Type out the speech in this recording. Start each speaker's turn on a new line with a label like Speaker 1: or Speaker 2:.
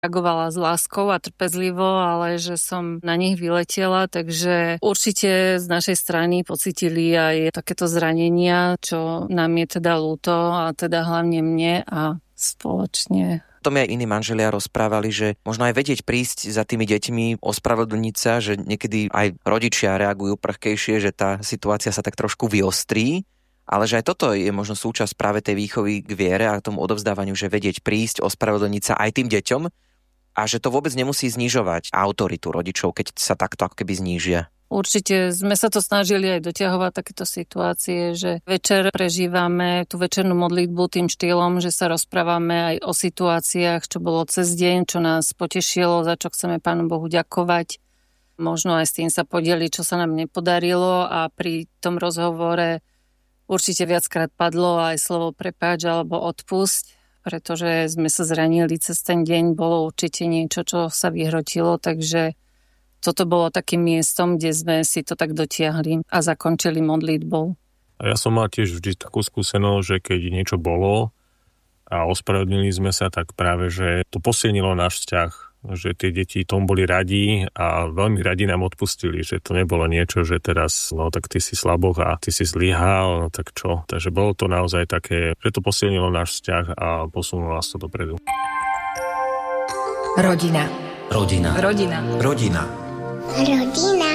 Speaker 1: reagovala s láskou a trpezlivo, ale že som na nich vyletela, takže určite z našej strany pocítili aj takéto zranenia, čo nám je teda ľúto a teda hlavne mne a spoločne.
Speaker 2: To mi aj iní manželia rozprávali, že možno aj vedieť prísť za tými deťmi, ospravedlniť sa, že niekedy aj rodičia reagujú prchkejšie, že tá situácia sa tak trošku vyostrí, ale že aj toto je možno súčasť práve tej výchovy k viere a tomu odovzdávaniu, že vedieť prísť, ospravedlniť sa aj tým deťom a že to vôbec nemusí znižovať autoritu rodičov, keď sa takto ako keby znížia.
Speaker 1: Určite sme sa to snažili aj doťahovať takéto situácie, že večer prežívame tú večernú modlitbu tým štýlom, že sa rozprávame aj o situáciách, čo bolo cez deň, čo nás potešilo, za čo chceme Pánu Bohu ďakovať. Možno aj s tým sa podeliť, čo sa nám nepodarilo a pri tom rozhovore určite viackrát padlo aj slovo prepáč alebo odpusť, pretože sme sa zranili cez ten deň, bolo určite niečo, čo sa vyhrotilo, takže toto bolo takým miestom, kde sme si to tak dotiahli a zakončili modlitbou.
Speaker 3: A ja som mal tiež vždy takú skúsenosť, že keď niečo bolo a ospravedlnili sme sa, tak práve, že to posilnilo náš vzťah, že tie deti tomu boli radi a veľmi radi nám odpustili, že to nebolo niečo, že teraz, no tak ty si slaboch a ty si zlyhal, no tak čo. Takže bolo to naozaj také, že to posilnilo náš vzťah a posunulo nás to dopredu.
Speaker 4: Rodina.
Speaker 5: Rodina.
Speaker 4: Rodina.
Speaker 5: Rodina.
Speaker 6: Rodina.